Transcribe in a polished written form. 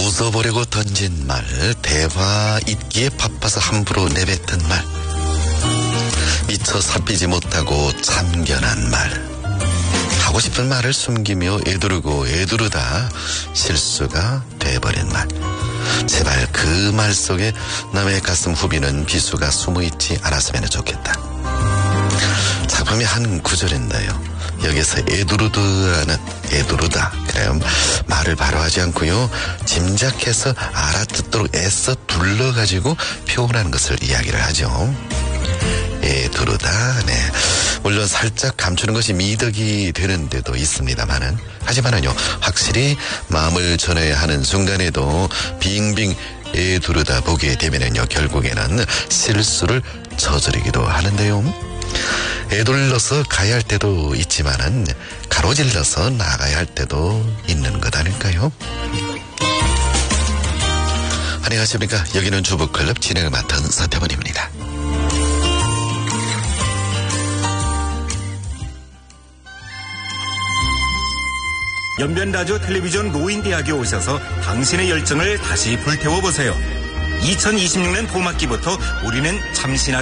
웃어보려고 던진 말, 대화 잇기에 바빠서 함부로 내뱉은 말, 미처 살피지 못하고 참견한 말, 하고 싶은 말을 숨기며 애두르고 애두르다 실수가 돼버린 말. 제발 그 말 속에 남의 가슴 후비는 비수가 숨어있지 않았으면 좋겠다. 작품의 한 구절인데요. 여기서 애두르다. 그래요. 말을 바로 하지 않고요. 짐작해서 알아듣도록 애써 둘러가지고 표현하는 것을 이야기를 하죠. 애두르다. 네. 물론 살짝 감추는 것이 미덕이 되는 데도 있습니다만은, 하지만은요, 확실히 마음을 전해야 하는 순간에도 빙빙 애두르다 보게 되면은요, 결국에는 실수를 저지르기도 하는데요. 애둘러서 가야 할 때도 있지만은 가로질러서 나가야 할 때도 있는 것 아닐까요? 안녕하십니까. 여기는 주부클럽 진행을 맡은 서태원입니다. 연변라디오 텔레비전 노인대학에 오셔서 당신의 열정을 다시 불태워보세요. 2026년 봄학기부터 우리는 잠시나